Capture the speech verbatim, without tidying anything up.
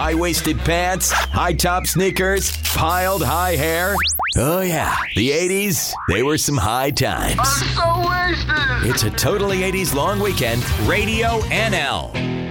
high-waisted pants, high-top sneakers, piled high hair. Oh, yeah. The eighties, they were some high times. I'm so wasted. It's a totally eighties long weekend. Radio N L.